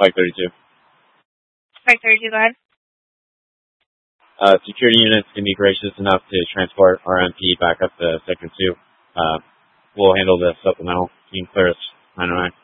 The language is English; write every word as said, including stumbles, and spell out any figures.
Spike thirty-two. Spike thirty-two, go ahead. Uh, security units can be gracious enough to transport R M P back up to Sector two. Uh, we'll handle the supplemental. Team clear us nine oh nine.